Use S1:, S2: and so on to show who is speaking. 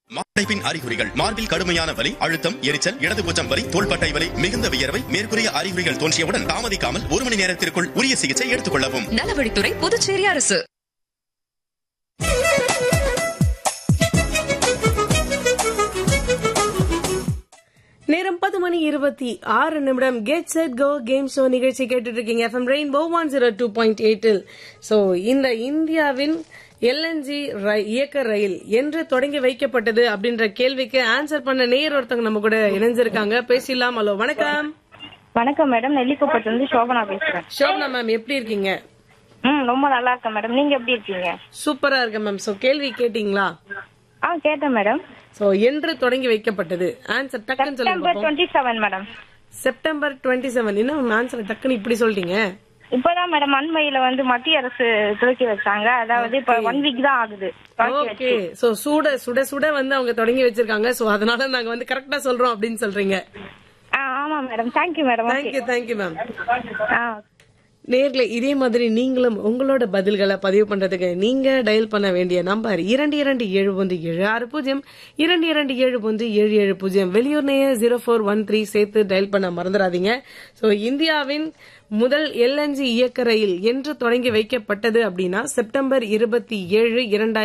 S1: மாரடைப்பின் அறிகுறிகள் மார்பில் கடுமையான வலி, அழுத்தம், எரிச்சல், இடதுபூச்சம் வலி, தோள்பட்டை வலி, மிகுந்த வியர்வை, மேற்கூறிய அறிகுறிகள் தோன்றியவுடன் தாமதிக்காமல் 1 மணி நேரத்திற்குள் உரிய சிகிச்சை எடுத்துக் கொள்ளவும்.
S2: நலவழித்துறை, புதுச்சேரி அரசு.
S3: நேரம் 10:26 get set go game show நிகழ்ச்சி கேட்டுட்டு இருக்கீங்க எஃப்எம் ரெயின்போ 102.8. சோ இந்த இந்தியாவின் எல்என்ஜி இயக்க ரயில் என்று தொடங்கி வைக்கப்பட்டது அப்படின்ற கேள்விக்கு ஆன்சர் பண்ண நேர் ஒருத்தவங்க நம்ம கூட இணைஞ்சிருக்காங்க. பேசலாம். ஹலோ, வணக்கம்.
S4: வணக்கம் மேடம், நெல்லிக்குப்பத்துல இருந்து சோபனா பேசுறேன்.
S3: சோபனா மேம், எப்படி இருக்கீங்க?
S4: ரொம்ப நல்லா இருக்கேன் மேடம், நீங்க எப்படி இருக்கீங்க?
S3: சூப்பரா இருக்கேன் மேம். சோ கேள்வி கேட்டீங்களா?
S4: கேட்டேன் மேடம்.
S3: சோ என்று தொடங்கி வைக்கப்பட்டது, ஆன்சர் டக்குன்னு சொல்லுங்க.
S4: September 27 madam.
S3: செப்டம்பர் 27. என்ன ஆன்சர் டக்குன்னு இப்படி சொல்லிட்டீங்க?
S4: இப்பதான் மேடம் அண்மையில மத்திய அரசு துவக்கி வச்சாங்க. அதாவது இப்ப 1 வீக் தான் ஆகுது.
S3: ஓகே. சோ சுட சுட அவங்க தொடங்கி வச்சிருக்காங்க. சோ அதனால நாங்க கரெக்டா சொல்றோம் அப்படின்னு சொல்றீங்க.
S4: ஆமா madam. Thank you madam.
S3: Thank you ma'am. நேர்ல இதே மாதிரி நீங்களும் உங்களோட பதில்களை பதிவு பண்றதுக்கு நீங்க டயல் பண்ண வேண்டிய நம்பர் 227176 227177. வெளியூர் நேயர் 0413 சேர்த்து டயல் பண்ண மறந்துடாதீங்க. சோ இந்தியாவின் முதல் எல்என்ஜி இயக்க ரயில் என்று தொடங்கி வைக்கப்பட்டது அப்படின்னா செப்டம்பர் 27,